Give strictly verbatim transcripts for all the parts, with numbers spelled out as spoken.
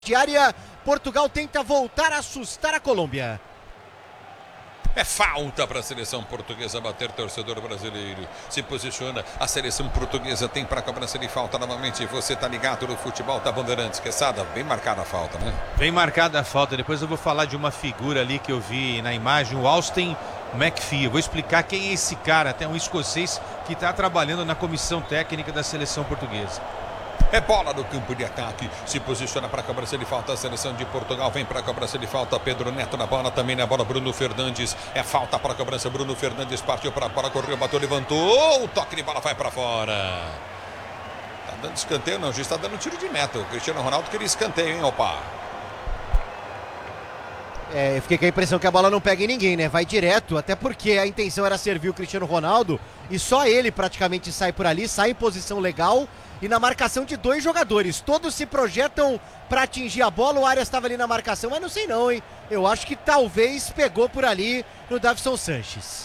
de área, Portugal tenta voltar a assustar a Colômbia. É falta para a seleção portuguesa bater torcedor brasileiro. Se posiciona, a seleção portuguesa tem para cobrança de falta novamente. Você tá ligado no futebol da Bandeirantes, Quesada, bem marcada a falta, né? Bem marcada a falta. Depois eu vou falar de uma figura ali que eu vi na imagem, o Austin McPhee. Eu vou explicar quem é esse cara, até um escocês que está trabalhando na comissão técnica da seleção portuguesa. É bola no campo de ataque, se posiciona para a cobrança de falta a seleção de Portugal, vem para a cobrança de falta Pedro Neto na bola, também na bola Bruno Fernandes, é falta para a cobrança, Bruno Fernandes partiu para a bola, correu, bateu, levantou, o toque de bola vai para fora. Tá dando escanteio, não, já está dando tiro de meta, o Cristiano Ronaldo queria escanteio, hein, opa. É, eu fiquei com a impressão que a bola não pega em ninguém, né? Vai direto, até porque a intenção era servir o Cristiano Ronaldo e só ele praticamente sai por ali, sai em posição legal e na marcação de dois jogadores. Todos se projetam para atingir a bola, o Arias estava ali na marcação, mas não sei não, hein? Eu acho que talvez pegou por ali no Davinson Sanches.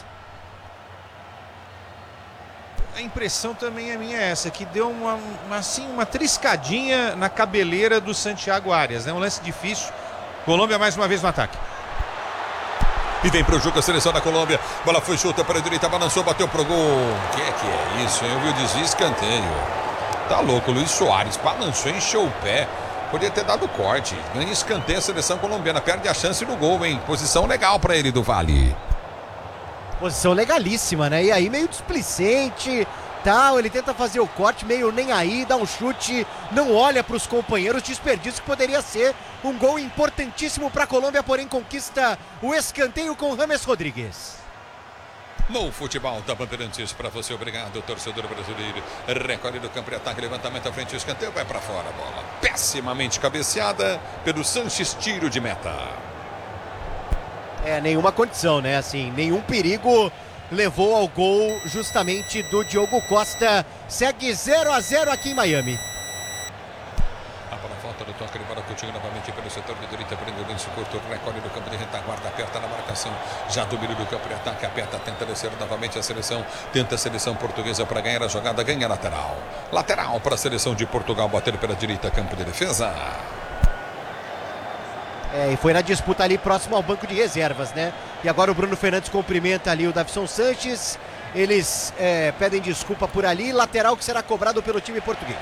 A impressão também é minha essa, que deu uma, uma, assim, uma triscadinha na cabeleira do Santiago Arias, né? Um lance difícil. Colômbia mais uma vez no ataque. E vem pro jogo a seleção da Colômbia. Bola foi solta para a direita, balançou, bateu pro gol. Que é que é isso, hein? Eu vi o desvio, escanteio. Tá louco, Luiz Soares balançou, encheu o pé. Podia ter dado corte. Ganha escanteio a seleção colombiana. Perde a chance no gol, hein? Posição legal para ele do Vale. Posição legalíssima, né? E aí meio displicente, tal, ele tenta fazer o corte, meio nem aí, dá um chute, não olha para os companheiros, desperdício que poderia ser um gol importantíssimo para a Colômbia, porém conquista o escanteio com James Rodrigues. No futebol da Bandeirantes para você, obrigado, torcedor brasileiro. Recolhe do campo de ataque, levantamento à frente, o escanteio vai para fora, a bola pessimamente cabeceada pelo Sanches, tiro de meta. É, nenhuma condição, né? Assim, nenhum perigo levou ao gol justamente do Diogo Costa. Segue zero a zero aqui em Miami. A bola volta do toque de bola, Coutinho novamente pelo setor de direita, prende o lenço curto, recolhe do campo de retaguarda, aperta na marcação, já domina do campo de ataque, aperta, tenta descer novamente a seleção, tenta a seleção portuguesa para ganhar a jogada, ganha lateral. Lateral para a seleção de Portugal, bater pela direita, campo de defesa. É, e foi na disputa ali próximo ao banco de reservas, né? E agora o Bruno Fernandes cumprimenta ali o Davinson Sanches. Eles é, pedem desculpa por ali. Lateral que será cobrado pelo time português.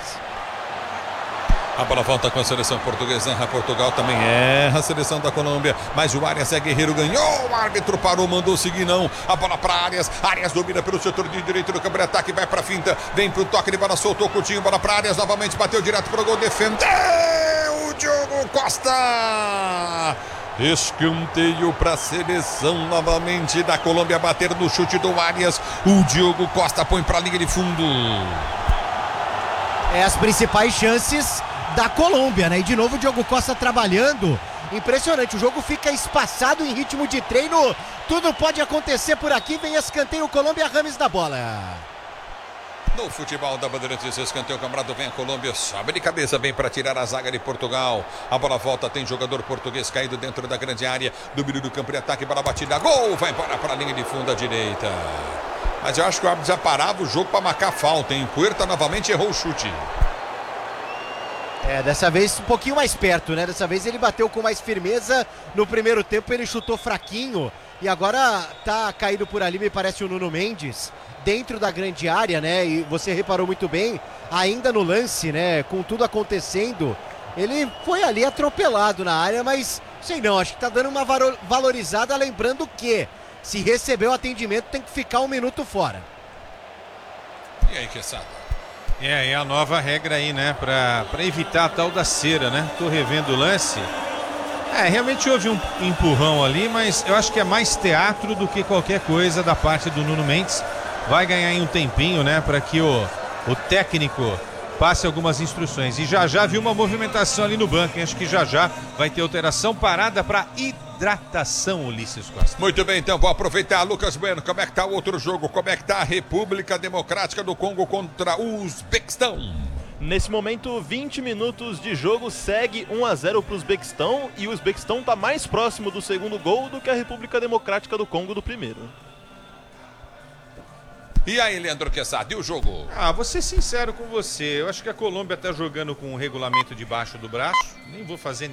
A bola volta com a seleção portuguesa. Erra Portugal, também erra a seleção da Colômbia. Mas o Arias é guerreiro, ganhou. O árbitro parou, mandou seguir não. A bola para Arias. Arias domina pelo setor de direito do campo de ataque. Vai para a finta. Vem para o toque de bola, soltou Coutinho. Bola para Arias novamente. Bateu direto para o gol. Defendeu o Diogo Costa. Escanteio para a seleção novamente da Colômbia. Bater no chute do Arias. O Diogo Costa põe para a linha de fundo. É as principais chances da Colômbia, né? E de novo o Diogo Costa trabalhando. Impressionante, o jogo fica espaçado em ritmo de treino. Tudo pode acontecer por aqui. Vem escanteio, Colômbia, Rames da bola. No futebol da Bandeirantes, escanteio, camarada, vem a Colômbia, sobe de cabeça, vem para tirar a zaga de Portugal. A bola volta, tem jogador português caído dentro da grande área. Domínio do campo de ataque, bola batida, gol, vai embora para a linha de fundo à direita. Mas eu acho que o árbitro já parava o jogo para marcar falta, hein? Puerta novamente errou o chute. É, dessa vez um pouquinho mais perto, né? Dessa vez ele bateu com mais firmeza. No primeiro tempo ele chutou fraquinho. E agora tá caído por ali, me parece o Nuno Mendes, dentro da grande área, né? E você reparou muito bem, ainda no lance, né? Com tudo acontecendo, ele foi ali atropelado na área, mas sei não, acho que tá dando uma valorizada, lembrando que se recebeu atendimento tem que ficar um minuto fora. E aí, Quesada? É, é a nova regra aí, né? Pra, pra evitar a tal da cera, né? Tô revendo o lance. É, realmente houve um empurrão ali, mas eu acho que é mais teatro do que qualquer coisa da parte do Nuno Mendes. Vai ganhar aí um tempinho, né? Para que o, o técnico passe algumas instruções. E já já viu uma movimentação ali no banco, hein? Acho que já já vai ter alteração, parada para hidratação, Ulisses Costa. Muito bem, então vou aproveitar, Lucas Bueno, como é que tá o outro jogo? Como é que tá a República Democrática do Congo contra o Uzbequistão? Nesse momento, vinte minutos de jogo, segue um a zero para o Uzbequistão e o Uzbequistão está mais próximo do segundo gol do que a República Democrática do Congo do primeiro. E aí, Leandro Quesada, e o jogo? Ah, vou ser sincero com você. Eu acho que a Colômbia tá jogando com o regulamento debaixo do braço. Nem vou fazer